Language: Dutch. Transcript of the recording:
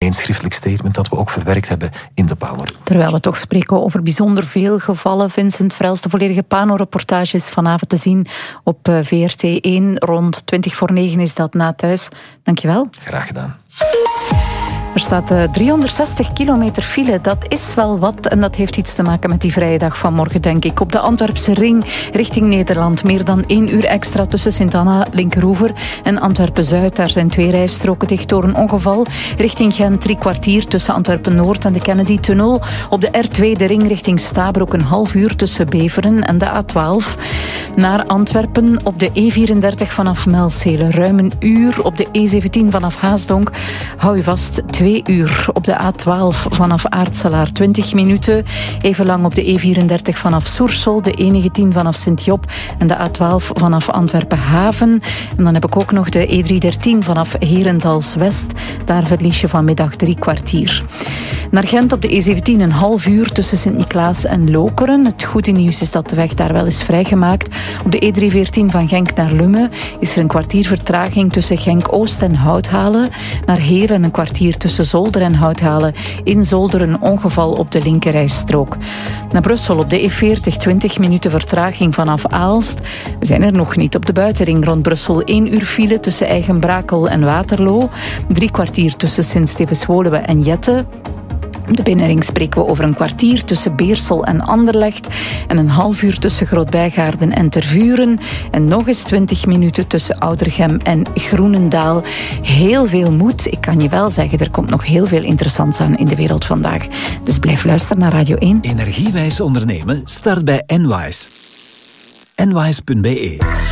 algemeen schriftelijk statement dat we ook verwerkt hebben in de Pano. Terwijl we toch spreken over bijzonder veel gevallen. Vincent Vrels, de volledige Pano-reportage is vanavond te zien op VRT1. Rond 9:20 is dat na thuis. Dankjewel. Graag gedaan. Er staat 360 kilometer file. Dat is wel wat en dat heeft iets te maken met die vrije dag van morgen, denk ik. Op de Antwerpse ring richting Nederland. Meer dan 1 uur extra tussen Sint-Anna, Linkeroever en Antwerpen-Zuid. Daar zijn 2 rijstroken dicht door een ongeval. Richting Gent 3 kwartier tussen Antwerpen-Noord en de Kennedy-tunnel. Op de R2 de ring richting Stabroek een half uur tussen Beveren en de A12. Naar Antwerpen op de E34 vanaf Melcelen. Ruim een uur op de E17 vanaf Haasdonk. Hou je vast, 2 uur op de A12 vanaf Aartselaar, 20 minuten. Even lang op de E34 vanaf Soersel, de E19 vanaf Sint-Job en de A12 vanaf Antwerpen-Haven. En dan heb ik ook nog de E313 vanaf Herendals-West. Daar verlies je vanmiddag 3 kwartier. Naar Gent op de E17 een half uur tussen Sint-Niklaas en Lokeren. Het goede nieuws is dat de weg daar wel is vrijgemaakt. Op de E314 van Genk naar Lummen is er een kwartier vertraging tussen Genk-Oost en Houthalen. Naar Heerlen een kwartier tussen Zolder en Houthalen. In Zolder een ongeval op de linkerrijstrook. Naar Brussel op de E40 20 minuten vertraging vanaf Aalst. We zijn er nog niet op de buitenring rond Brussel. 1 uur file tussen Eigenbrakel en Waterloo. 3 kwartier tussen Sint-Stevens-Woluwe en Jette. Op de binnenring spreken we over een kwartier tussen Beersel en Anderlecht en een half uur tussen Grootbijgaarden en Tervuren en nog eens 20 minuten tussen Oudergem en Groenendaal. Heel veel moed. Ik kan je wel zeggen, er komt nog heel veel interessants aan in de wereld vandaag. Dus blijf luisteren naar Radio 1. Energiewijs ondernemen start bij Enwise. Enwise.be